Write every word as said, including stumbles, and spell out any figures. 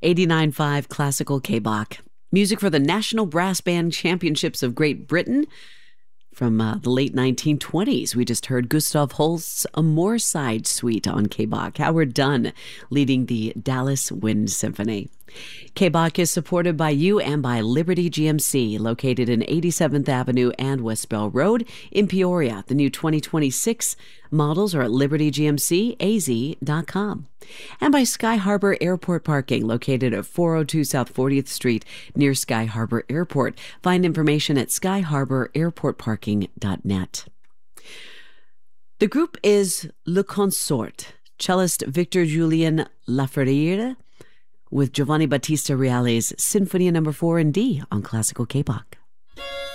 eighty-nine point five Classical K-Bach. Music for the National Brass Band Championships of Great Britain from uh, the late nineteen twenties. We just heard Gustav Holst's Amor Side Suite on K-Bach. Howard Dunn leading the Dallas Wind Symphony. K-Bach is supported by you and by Liberty G M C, located in eighty-seventh Avenue and West Bell Road in Peoria. The new twenty twenty-six models are at liberty g m c a z dot com. And by Sky Harbor Airport Parking, located at four oh two South fortieth Street near Sky Harbor Airport. Find information at sky harbor airport parking dot net. The group is Le Consort, cellist Victor Julien Laferriere, with Giovanni Battista Reale's Sinfonia Number four in D on Classical K-Bach.